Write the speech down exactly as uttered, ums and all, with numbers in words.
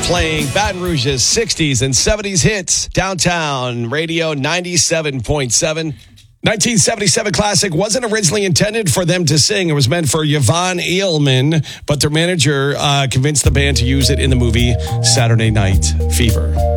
playing Baton Rouge's sixties and seventies hits. Downtown Radio ninety-seven point seven. nineteen seventy-seven classic wasn't originally intended for them to sing. It was meant for Yvonne Elliman, but their manager uh, convinced the band to use it in the movie Saturday Night Fever.